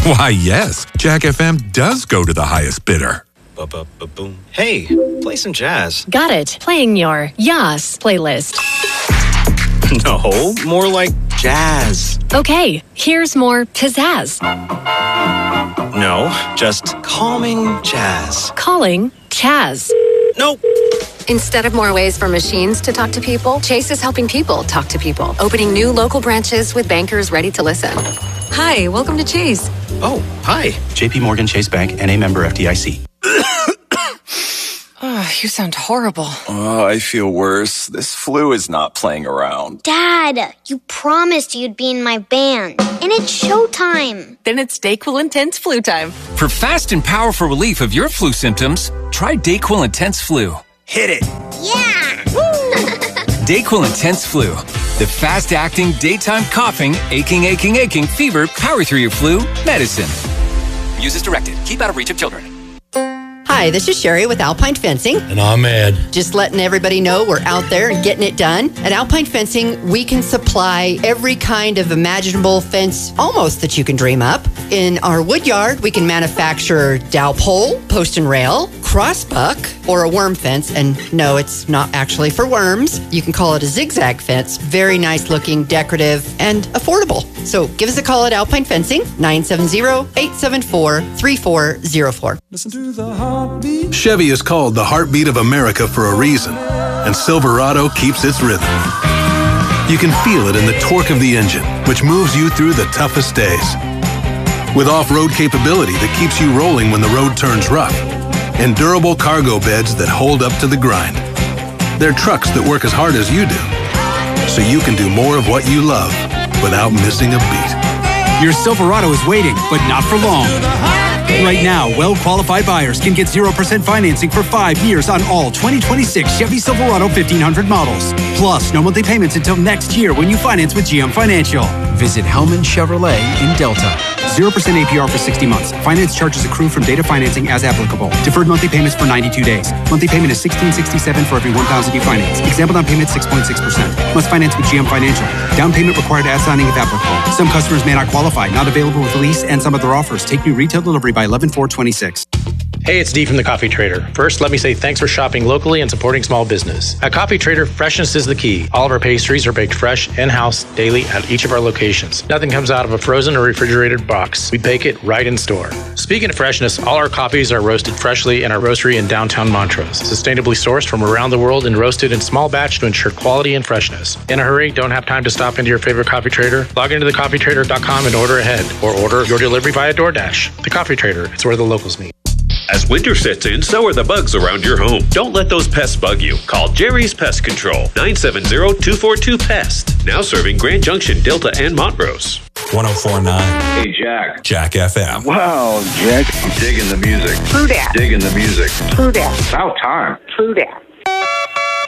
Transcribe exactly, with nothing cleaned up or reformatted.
Why, yes, Jack F M does go to the highest bidder. Ba-ba-ba-boom. Hey, play some jazz. Got it. Playing your Yas playlist. No, more like jazz. Okay, here's more pizzazz. No, just calming jazz. Calling Chaz. Nope. Instead of more ways for machines to talk to people, Chase is helping people talk to people, opening new local branches with bankers ready to listen. Hi, welcome to Chase. Oh, hi. J P Morgan Chase Bank, N A member F D I C. Oh, you sound horrible. Oh, I feel worse. This flu is not playing around. Dad, you promised you'd be in my band. And it's showtime. Then it's DayQuil Intense Flu time. For fast and powerful relief of your flu symptoms, try DayQuil Intense Flu. Hit it. Yeah! DayQuil Intense Flu. The fast-acting, daytime coughing, aching, aching, aching, fever, power through your flu medicine. Use as directed. Keep out of reach of children. Hi, this is Sherry with Alpine Fencing. And I'm Ed. Just letting everybody know we're out there and getting it done. At Alpine Fencing, we can supply every kind of imaginable fence, almost that you can dream up. In our wood yard, we can manufacture dowel pole, post and rail, crossbuck, or a worm fence. And no, it's not actually for worms. You can call it a zigzag fence. Very nice looking, decorative, and affordable. So give us a call at Alpine Fencing, nine seven zero, eight seven four, three four zero four. Listen to the heartbeat. Chevy is called the heartbeat of America for a reason, and Silverado keeps its rhythm. You can feel it in the torque of the engine, which moves you through the toughest days. With off-road capability that keeps you rolling when the road turns rough, and durable cargo beds that hold up to the grind. They're trucks that work as hard as you do, so you can do more of what you love without missing a beat. Your Silverado is waiting, but not for long. Right now, well-qualified buyers can get zero percent financing for five years on all twenty twenty-six Chevy Silverado fifteen hundred models. Plus, no monthly payments until next year when you finance with G M Financial. Visit Hellman Chevrolet in Delta. zero percent A P R for sixty months. Finance charges accrue from data financing as applicable. Deferred monthly payments for ninety-two days. Monthly payment is sixteen sixty-seven for every one thousand you finance. Example down payment six point six percent. Must finance with G M Financial. Down payment required at signing if applicable. Some customers may not qualify. Not available with lease and some other offers. Take new retail delivery by eleven four twenty-six. Hey, it's Dee from the Coffee Trader. First, let me say thanks for shopping locally and supporting small business. At Coffee Trader, freshness is the key. All of our pastries are baked fresh, in-house, daily at each of our locations. Nothing comes out of a frozen or refrigerated box. We bake it right in store. Speaking of freshness, all our coffees are roasted freshly in our roastery in downtown Montrose. Sustainably sourced from around the world and roasted in small batch to ensure quality and freshness. In a hurry, don't have time to stop into your favorite Coffee Trader? Log into the coffee trader dot com and order ahead, or order your delivery via DoorDash. The Coffee Trader, it's where the locals meet. As winter sets in, so are the bugs around your home. Don't let those pests bug you. Call Jerry's Pest Control, nine seven zero, two four two, P E S T. Now serving Grand Junction, Delta, and Montrose. one oh four point nine. Hey, Jack. Jack F M. Wow, Jack. I'm digging the music. True that. Digging the music. True that. About time. True that.